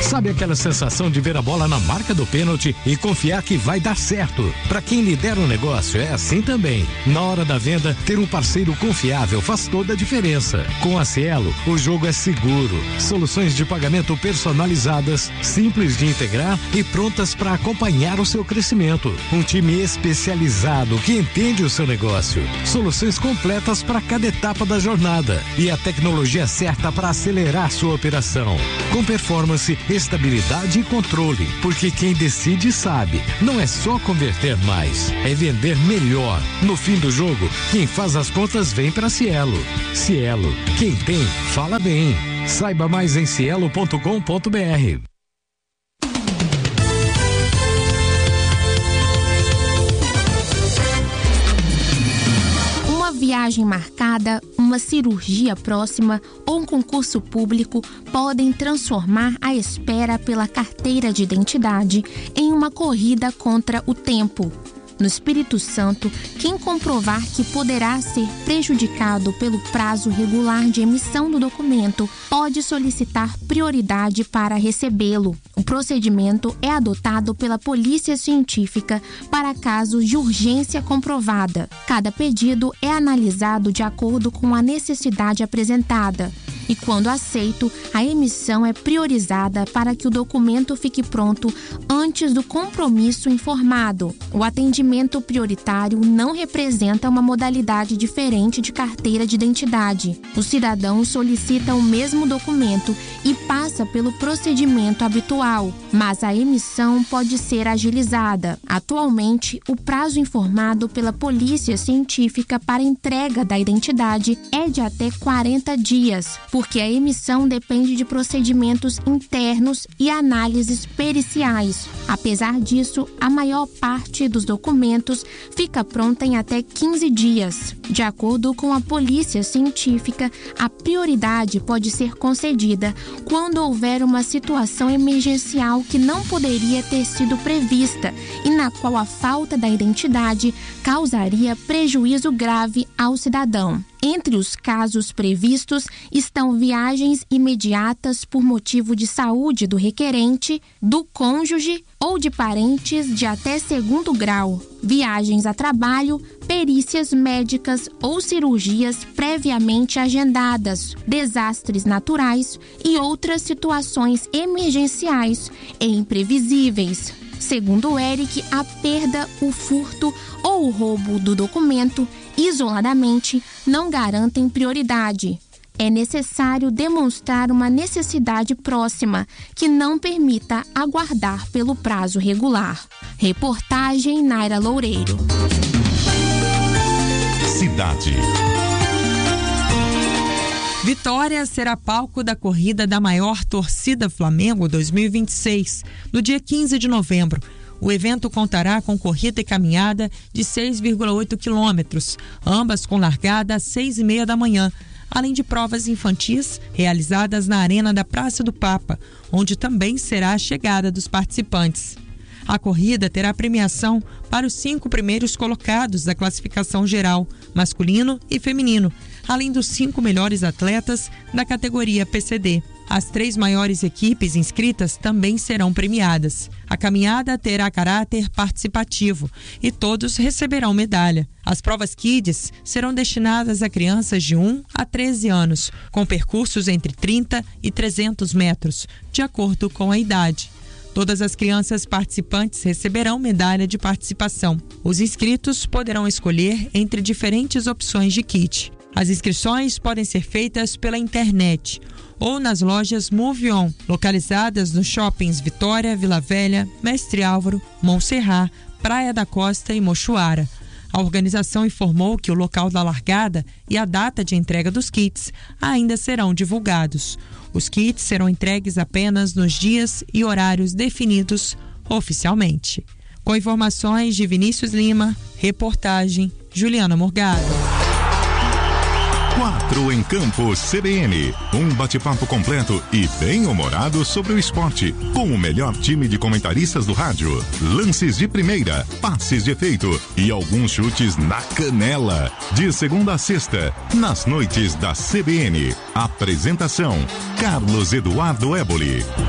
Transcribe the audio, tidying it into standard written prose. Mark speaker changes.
Speaker 1: Sabe aquela sensação de ver a bola na marca do pênalti e confiar que vai dar certo? Para quem lidera o negócio é assim também. Na hora da venda, ter um parceiro confiável faz toda a diferença. Com a Cielo, o jogo é seguro. Soluções de pagamento personalizadas, simples de integrar e prontas para acompanhar o seu crescimento. Um time especializado que entende o seu negócio. Soluções completas para cada etapa da jornada e a tecnologia certa para acelerar sua operação. Com performance, estabilidade e controle, porque quem decide sabe, não é só converter mais, é vender melhor. No fim do jogo, quem faz as contas vem para Cielo. Cielo, quem tem, fala bem. Saiba mais em cielo.com.br.
Speaker 2: Viagem marcada, uma cirurgia próxima ou um concurso público podem transformar a espera pela carteira de identidade em uma corrida contra o tempo. No Espírito Santo, quem comprovar que poderá ser prejudicado pelo prazo regular de emissão do documento pode solicitar prioridade para recebê-lo. O procedimento é adotado pela Polícia Científica para casos de urgência comprovada. Cada pedido é analisado de acordo com a necessidade apresentada. E, quando aceito, a emissão é priorizada para que o documento fique pronto antes do compromisso informado. O atendimento prioritário não representa uma modalidade diferente de carteira de identidade. O cidadão solicita o mesmo documento e passa pelo procedimento habitual, mas a emissão pode ser agilizada. Atualmente, o prazo informado pela Polícia Científica para entrega da identidade é de até 40 dias. Porque a emissão depende de procedimentos internos e análises periciais. Apesar disso, a maior parte dos documentos fica pronta em até 15 dias. De acordo com a Polícia Científica, a prioridade pode ser concedida quando houver uma situação emergencial que não poderia ter sido prevista e na qual a falta da identidade causaria prejuízo grave ao cidadão. Entre os casos previstos estão viagens imediatas por motivo de saúde do requerente, do cônjuge ou de parentes de até 2º grau, viagens a trabalho, perícias médicas ou cirurgias previamente agendadas, desastres naturais e outras situações emergenciais e imprevisíveis. Segundo o Eric, a perda, o furto ou o roubo do documento isoladamente não garantem prioridade. É necessário demonstrar uma necessidade próxima que não permita aguardar pelo prazo regular. Reportagem Naira Loureiro.
Speaker 3: Cidade.
Speaker 4: Vitória será palco da corrida da maior torcida Flamengo 2026, no dia 15 de novembro. O evento contará com corrida e caminhada de 6,8 quilômetros, ambas com largada às 6h30 da manhã, além de provas infantis realizadas na Arena da Praça do Papa, onde também será a chegada dos participantes. A corrida terá premiação para os 5 primeiros colocados da classificação geral, masculino e feminino, além dos 5 melhores atletas da categoria PCD. As 3 maiores equipes inscritas também serão premiadas. A caminhada terá caráter participativo e todos receberão medalha. As provas Kids serão destinadas a crianças de 1 a 13 anos, com percursos entre 30 e 300 metros, de acordo com a idade. Todas as crianças participantes receberão medalha de participação. Os inscritos poderão escolher entre diferentes opções de kit. As inscrições podem ser feitas pela internet ou nas lojas Move On, localizadas nos shoppings Vitória, Vila Velha, Mestre Álvaro, Montserrat, Praia da Costa e Mochuara. A organização informou que o local da largada e a data de entrega dos kits ainda serão divulgados. Os kits serão entregues apenas nos dias e horários definidos oficialmente. Com informações de Vinícius Lima, reportagem Juliana Morgado.
Speaker 3: 4 em Campo CBN. Um bate-papo completo e bem-humorado sobre o esporte, com o melhor time de comentaristas do rádio. Lances de primeira, passes de efeito e alguns chutes na canela. De segunda a sexta, nas noites da CBN. Apresentação: Carlos Eduardo Éboli.